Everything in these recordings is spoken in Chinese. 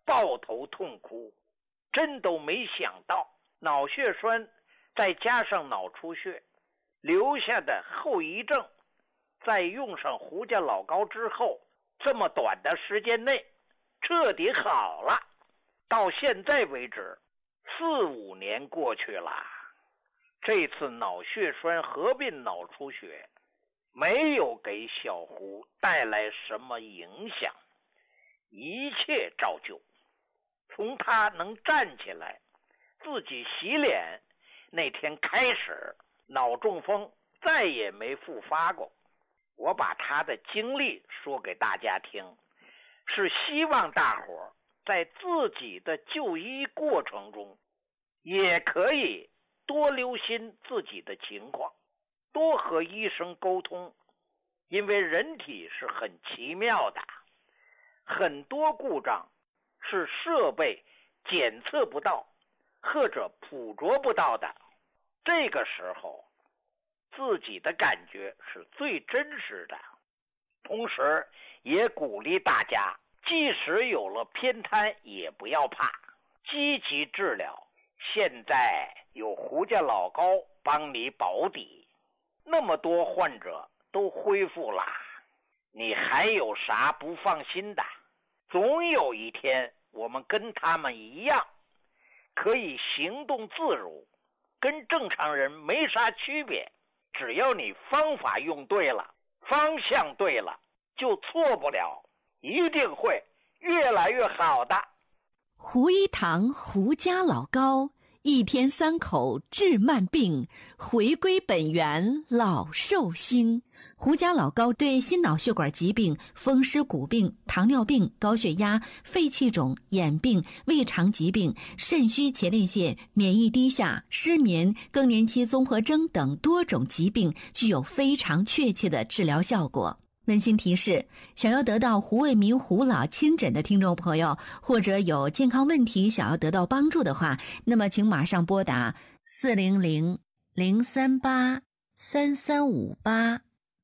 抱头痛哭，真都没想到脑血栓再加上脑出血留下的后遗症，在用上胡家老膏之后，这么短的时间内彻底好了。到现在为止4、5年过去了，这次脑血栓合并脑出血没有给小胡带来什么影响，一切照旧。从他能站起来自己洗脸那天开始，脑中风再也没复发过。我把他的经历说给大家听，是希望大伙在自己的就医过程中也可以多留心自己的情况，多和医生沟通。因为人体是很奇妙的，很多故障是设备检测不到或者捕捉不到的，这个时候自己的感觉是最真实的。同时也鼓励大家，即使有了偏瘫也不要怕，积极治疗。现在有胡家老膏帮你保底，那么多患者都恢复了，你还有啥不放心的？总有一天我们跟他们一样，可以行动自如，跟正常人没啥区别。只要你方法用对了，方向对了，就错不了，一定会越来越好的。 胡一堂胡家老膏，1天3口治慢病，回归本源老寿星。胡家老膏对心脑血管疾病、风湿骨病、糖尿病、高血压、肺气肿、眼病、胃肠疾病、肾虚前列腺、免疫低下、失眠、更年期综合征等多种疾病具有非常确切的治疗效果。温馨提示，想要得到胡卫民胡老亲诊的听众朋友，或者有健康问题想要得到帮助的话，那么请马上拨打400-038-3358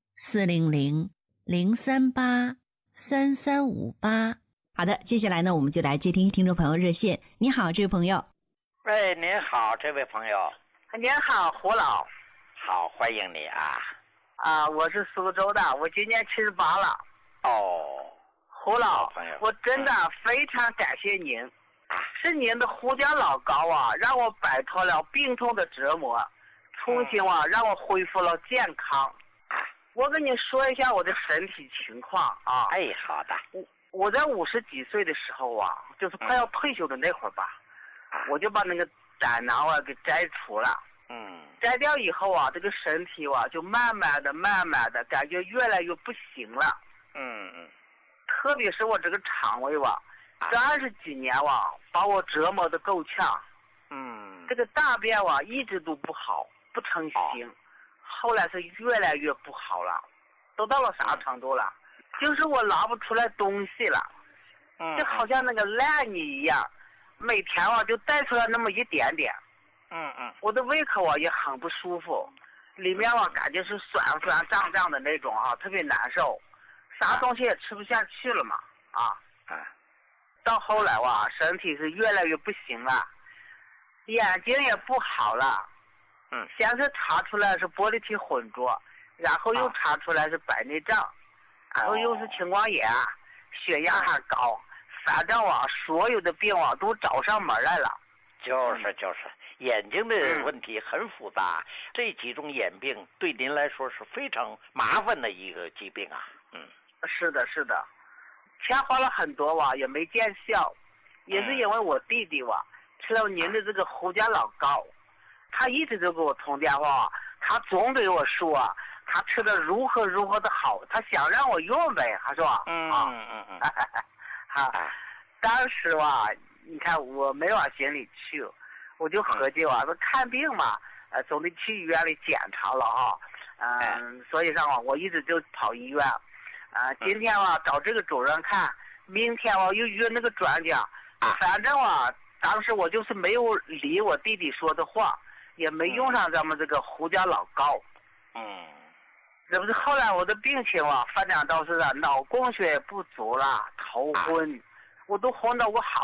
400-038-3358。好的，接下来呢，我们就来接听听众朋友热线。你好，这位朋友。 喂，您好，这位朋友。 您好，胡老。 好，欢迎你啊。 我是苏州的，我今年78了。 哦， 胡老，我真的非常感谢您，是您的胡家老膏啊，让我摆脱了病痛的折磨，重新让我恢复了健康。我跟你说一下我的身体情况啊。 哎，好的。 我在50几岁的时候啊，就是快要退休的那会儿吧，我就把那个胆囊给摘除了。摘掉以后啊，这个身体就慢慢的感觉越来越不行了。特别是我这个肠胃这20几年把我折磨得够呛。这个大便一直都不好，不成形。后来是越来越不好了，都到了啥程度了？就是我拿不出来东西了，就好像那个烂泥一样，每天就带出来那么一点点。我的胃口也很不舒服，里面感觉是酸胀的那种特别难受，啥东西也吃不下去了嘛。到后来身体是越来越不行了，眼睛也不好了。先是查出来是玻璃体混浊，然后又查出来是白内障，然后又是青光眼，血压还高，反正所有的病都找上门来了。 就是眼睛的问题很复杂，这几种眼病对您来说是非常麻烦的一个疾病啊。 是的，钱花了很多也没见效，也是因为我弟弟吃了您的这个胡家老膏，他一直就给我通电话，他总对我说他吃的如何的好，他想让我用呗，他说当时你看我没往心里去，我就合计说看病嘛，总得去医院里检查了所以上我一直就跑医院。今天找这个主任看，明天又约那个专家。反正当时我就是没有理我弟弟说的话，也没用上咱们这个胡家老膏。这不是后来我的病情发展到是脑供血不足了，头昏，我都昏到我好